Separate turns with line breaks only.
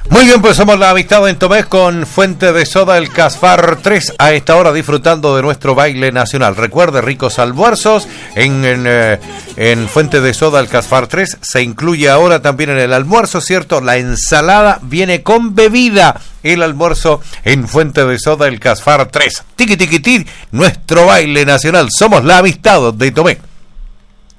Muy bien, pues somos la amistad en Tomé con Fuente de Soda, el Casfar 3, a esta hora disfrutando de nuestro baile nacional. Recuerde, ricos almuerzos en Fuente de Soda, el Casfar 3. Se incluye ahora también en el almuerzo, ¿cierto? La ensalada viene con bebida. El almuerzo en Fuente de Soda, el Casfar 3. Tiqui, tiqui, tiqui, nuestro baile nacional. Somos la amistad de Tomé.